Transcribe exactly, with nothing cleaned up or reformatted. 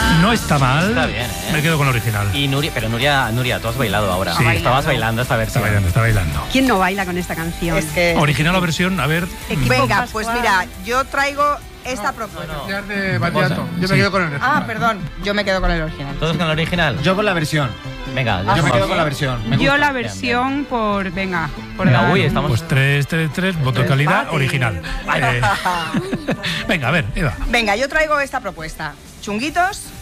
No está mal. Está bien, ¿eh? Me quedo con el original. Y Nuria, pero Nuria, Nuria, tú has bailado ahora. Sí. Estabas bailando esta Está versión. bailando, está bailando. ¿Quién no baila con esta canción? Es que... Original o versión, a ver. Equipo Venga, Pascual. pues mira, yo traigo esta propuesta. No, no. Ya de Batiato. Yo Sí. me quedo con el Ah, perdón, yo me quedo con el original. ¿Todos con el original? Yo con la versión. Venga, Yo me vamos. quedo con la versión. Me Yo gusta. la Bien, versión por... Venga, por Venga, dar uy, un- estamos... Pues tres, tres, tres, voto de calidad, Empate. original. Eh, venga, a ver, Eva. Venga, yo traigo esta propuesta. Chunguitos,